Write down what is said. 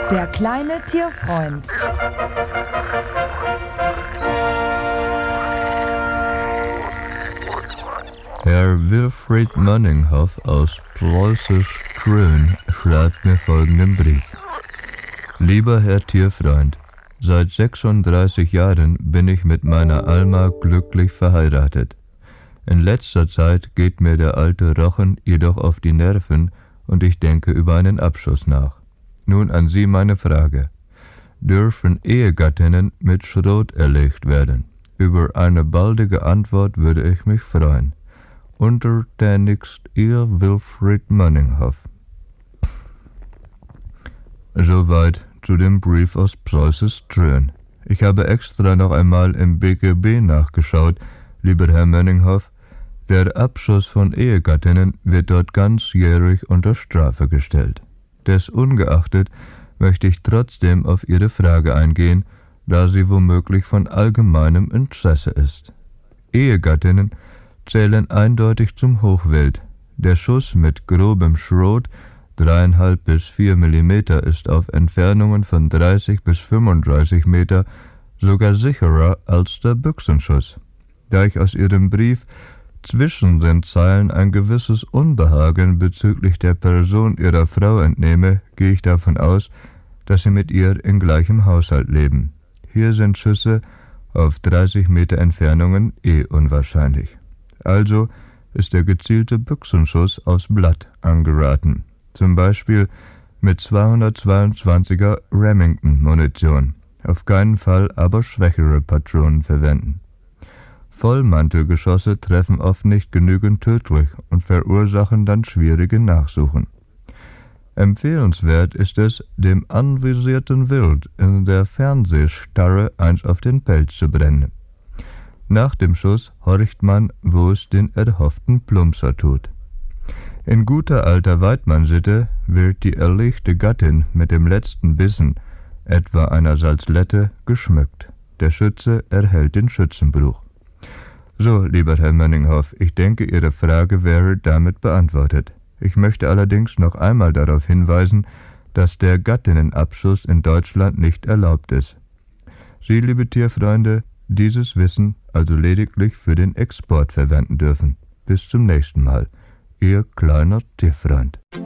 Der kleine Tierfreund. Herr Wilfried Manninghoff aus Preußisch Krön schreibt mir folgenden Brief. Lieber Herr Tierfreund, seit 36 Jahren bin ich mit meiner Alma glücklich verheiratet. In letzter Zeit geht mir der alte Rochen jedoch auf die Nerven und ich denke über einen Abschuss nach. Nun an Sie meine Frage. Dürfen Ehegattinnen mit Schrot erlegt werden? Über eine baldige Antwort würde ich mich freuen. Untertänigst Ihr Wilfried Manninghoff. Soweit zu dem Brief aus Preußisch Trön. Ich habe extra noch einmal im BGB nachgeschaut, lieber Herr Manninghoff. Der Abschuss von Ehegattinnen wird dort ganzjährig unter Strafe gestellt. Desungeachtet möchte ich trotzdem auf Ihre Frage eingehen, da sie womöglich von allgemeinem Interesse ist. Ehegattinnen zählen eindeutig zum Hochwild. Der Schuss mit grobem Schrot, 3,5 bis 4 mm, ist auf Entfernungen von 30 bis 35 Meter sogar sicherer als der Büchsenschuss. Da ich aus Ihrem Brief zwischen den Zeilen ein gewisses Unbehagen bezüglich der Person Ihrer Frau entnehme, gehe ich davon aus, dass Sie mit ihr in gleichem Haushalt leben. Hier sind Schüsse auf 30 Meter Entfernungen unwahrscheinlich. Also ist der gezielte Büchsenschuss aufs Blatt angeraten. Zum Beispiel mit 222er Remington-Munition. Auf keinen Fall aber schwächere Patronen verwenden. Vollmantelgeschosse treffen oft nicht genügend tödlich und verursachen dann schwierige Nachsuchen. Empfehlenswert ist es, dem anvisierten Wild in der Fernsehstarre eins auf den Pelz zu brennen. Nach dem Schuss horcht man, wo es den erhofften Plumpser tut. In guter alter Weidmann-Sitte wird die erlegte Gattin mit dem letzten Bissen, etwa einer Salzlette, geschmückt. Der Schütze erhält den Schützenbruch. So, lieber Herr Manninghoff, ich denke, Ihre Frage wäre damit beantwortet. Ich möchte allerdings noch einmal darauf hinweisen, dass der Gattinnenabschuss in Deutschland nicht erlaubt ist. Sie, liebe Tierfreunde, dieses Wissen also lediglich für den Export verwenden dürfen. Bis zum nächsten Mal. Ihr kleiner Tierfreund.